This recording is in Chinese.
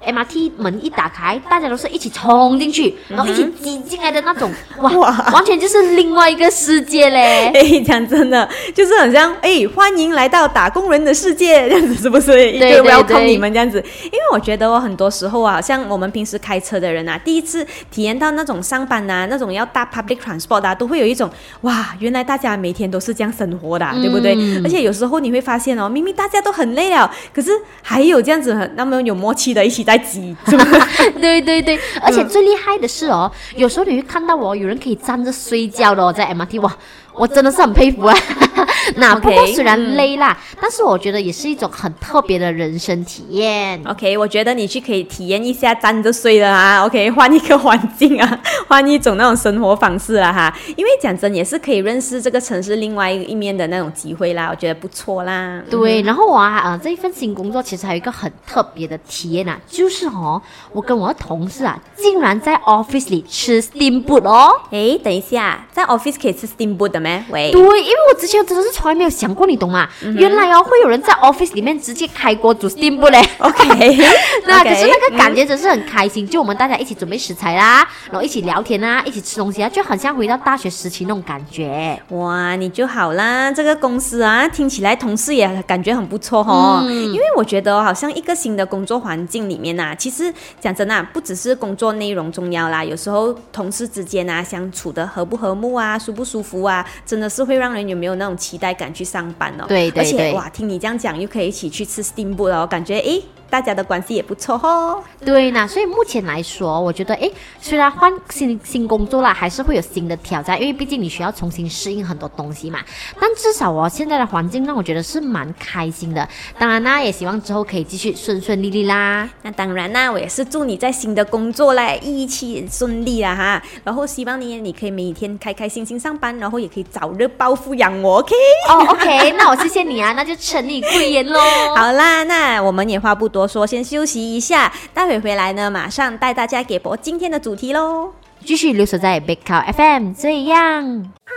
MRT 门一打开，大家都是一起冲进去，然后一起挤进来的那种，哇，完全就是另外一个世界嘞。 讲真的，就是很像欢迎来到打工人的世界这样子，是不是？ 对， 就 welcome 你们这样子。因为我觉得很多时候啊，像我们平时开车的人啊，第一次体验到那种上班啊，那种要搭 public transport 啊，都会有一种哇，原来大家每天都是这样生活的对不对？而且有时候你会发现明明大家都很累了，可是还有这样子那么有默契的一起在挤，是不是？ 对，而且最厉害的是有时候你会看到有人可以站着睡觉的在 MRT， 哇，我真的是很佩服啊。那不过虽然累啦，但是我觉得也是一种很特别的人生体验。 OK， 我觉得你去可以体验一下站着睡的OK， 换一个环境换一种那种生活方式因为讲真也是可以认识这个城市另外一面的那种机会啦，我觉得不错啦。 对，然后这一份新工作其实还有一个很特别的体验就是我跟我的同事竟然在 office 里吃 steamboat 等一下，在 office 可以吃 steamboat 的咩？喂， 对，因为我之前真的是从来没有想过，你懂吗？原来会有人在 office 里面直接开锅煮 steamboat 嘞。 OK， 那可是那个感觉真是很开心，就我们大家一起准备食材啦，然后一起聊天一起吃东西就很像回到大学时期那种感觉。 哇，你就好啦，这个公司听起来同事也感觉很不错因为我觉得好像一个新的工作环境里面其实讲真不只是工作内容重要啦，有时候同事之间相处的和不和睦舒不舒服真的是会让人有没有那种期待感去上班对， 而且哇，听你这样讲又可以一起去吃 steamboat 感觉大家的关系也不错对，那所以目前来说，我觉得虽然换新工作啦，还是会有新的挑战，因为毕竟你需要重新适应很多东西嘛。但至少现在的环境让我觉得是蛮开心的。当然啦，也希望之后可以继续顺顺利利啦。 那当然啦，我也是祝你在新的工作一起顺利啦然后希望你可以每天开开心心上班，然后也可以早日暴富养我 OK？ OK， 那我谢谢你那就承你贵言咯。 好啦，那我们也话不多说，先休息一下，待会回来呢，马上带大家给播今天的主题咯。 继续留守在 Big Cow FM， 这样。